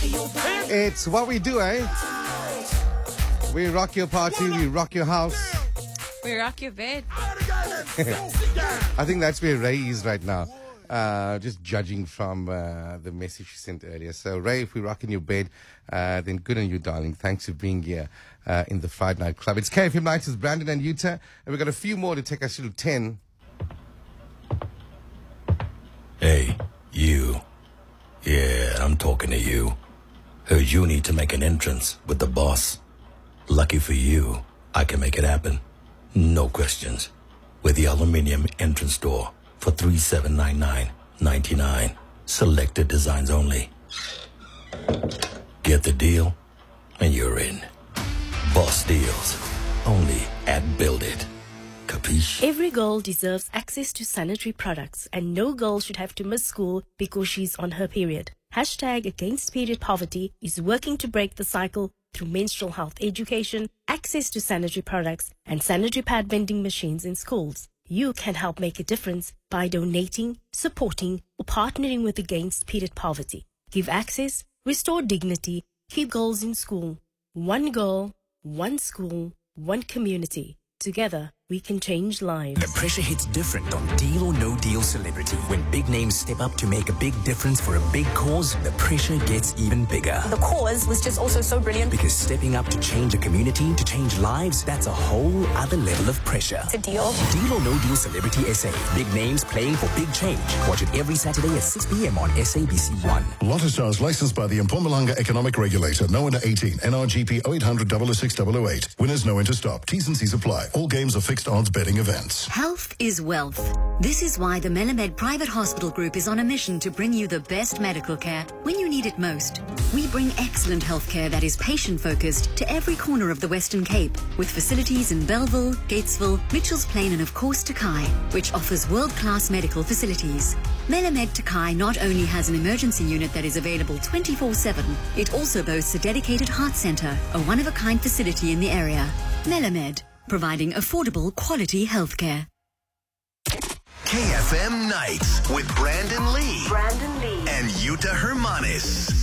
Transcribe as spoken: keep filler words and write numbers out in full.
It's what we do, eh? We rock your party, we rock your house. We rock your bed. I think that's where Ray is right now. Uh, just judging from uh, the message she sent earlier. So, Ray, if we rock in your bed, uh, then good on you, darling. Thanks for being here uh, in the Friday Night Club. It's K F M Nights, it's Brandon and Utah, and we've got a few more to take us to ten. Hey, you. Yeah, I'm talking to you. Heard you need to make an entrance with the boss. Lucky for you, I can make it happen. No questions. With the aluminium entrance door for three seven nine nine ninety-nine. Selected designs only. Get the deal, and you're in. Boss deals. Only at Build It. Capiche? Every girl deserves access to sanitary products, and no girl should have to miss school because she's on her period. Hashtag Against Period Poverty is working to break the cycle through menstrual health education, access to sanitary products, and sanitary pad vending machines in schools. You can help make a difference by donating, supporting, or partnering with Against Period Poverty. Give access, restore dignity, keep girls in school. One girl, one school, one community. Together, we can change lives. The pressure hits different on Deal or No Deal Celebrity. When big names step up to make a big difference for a big cause, the pressure gets even bigger. The cause was just also so brilliant. Because stepping up to change a community, to change lives, that's a whole other level of pressure. It's a deal. Deal or No Deal Celebrity S A. Big names playing for big change. Watch it every Saturday at six p.m. on S A B C one. Lotto Stars licensed by the Mpumalanga Economic Regulator. No under eighteen. N R G P oh eight hundred, oh oh six, oh oh eight. Winners know when to stop. T's and C's apply. All games are fixed odds betting events. Health is wealth. This is why the Melamed Private Hospital Group is on a mission to bring you the best medical care when you need it most. We bring excellent healthcare that is patient-focused to every corner of the Western Cape, with facilities in Bellville, Gatesville, Mitchells Plain and of course Takai, which offers world-class medical facilities. Melamed Takai not only has an emergency unit that is available twenty-four seven, it also boasts a dedicated heart center, a one-of-a-kind facility in the area. Melamed, providing affordable, quality healthcare. K F M Nights with Brandon Lee. Brandon Lee. And Utah Hermanis.